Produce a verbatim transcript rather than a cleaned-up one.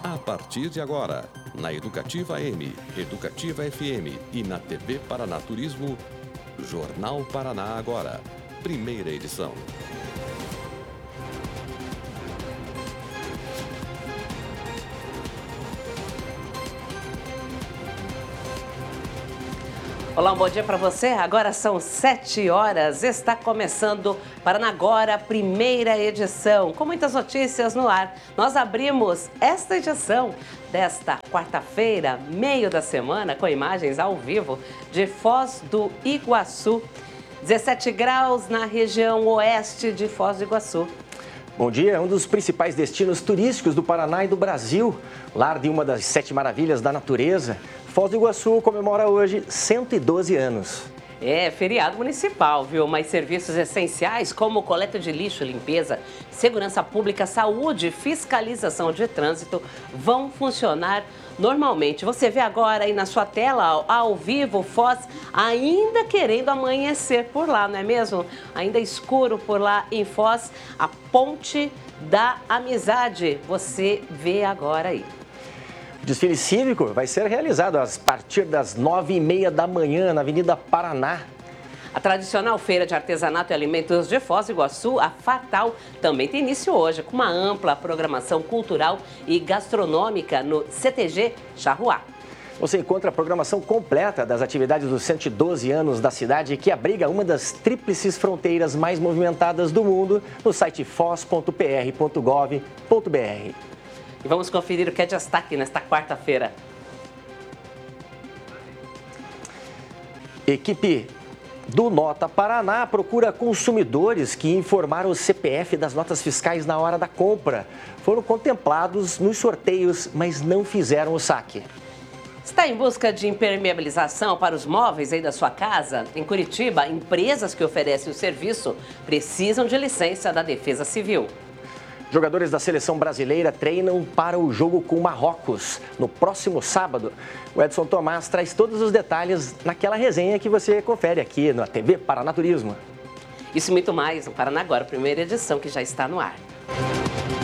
A partir de agora, na Educativa M, Educativa F M e na T V Paraná Turismo, Jornal Paraná Agora, primeira edição. Olá, um bom dia para você. Agora são sete horas. Está começando Paraná Agora, primeira edição, com muitas notícias no ar. Nós abrimos esta edição desta quarta-feira, meio da semana, com imagens ao vivo de Foz do Iguaçu. dezessete graus na região oeste de Foz do Iguaçu. Bom dia, é um dos principais destinos turísticos do Paraná e do Brasil, lar de uma das sete maravilhas da natureza. Foz do Iguaçu comemora hoje cento e doze anos. É, feriado municipal, viu? Mas serviços essenciais como coleta de lixo, limpeza, segurança pública, saúde, fiscalização de trânsito vão funcionar normalmente. Você vê agora aí na sua tela, ao, ao vivo, Foz ainda querendo amanhecer por lá, não é mesmo? Ainda escuro por lá em Foz, a Ponte da Amizade. Você vê agora aí. O desfile cívico vai ser realizado a partir das nove e meia da manhã na Avenida Paraná. A tradicional Feira de Artesanato e Alimentos de Foz do Iguaçu, a Fatal, também tem início hoje, com uma ampla programação cultural e gastronômica no C T G Charruá. Você encontra a programação completa das atividades dos cento e doze anos da cidade, que abriga uma das tríplices fronteiras mais movimentadas do mundo, no site foz ponto p r ponto gov ponto b r. E vamos conferir o que é destaque nesta quarta-feira. Equipe do Nota Paraná procura consumidores que informaram o C P F das notas fiscais na hora da compra. Foram contemplados nos sorteios, mas não fizeram o saque. Está em busca de impermeabilização para os móveis aí da sua casa? Em Curitiba, empresas que oferecem o serviço precisam de licença da Defesa Civil. Jogadores da seleção brasileira treinam para o jogo com Marrocos no próximo sábado. O Edson Tomás traz todos os detalhes naquela resenha que você confere aqui na T V Paraná Turismo. Isso e muito mais no Paraná Agora, primeira edição que já está no ar.